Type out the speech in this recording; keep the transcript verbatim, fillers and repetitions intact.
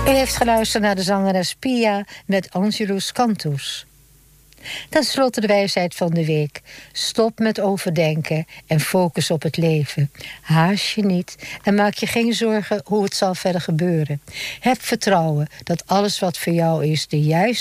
U heeft geluisterd naar de zangeres Pia met Angelus Cantus. Ten slotte de wijsheid van de week. Stop met overdenken en focus op het leven. Haast je niet en maak je geen zorgen hoe het zal verder gebeuren. Heb vertrouwen dat alles wat voor jou is de juiste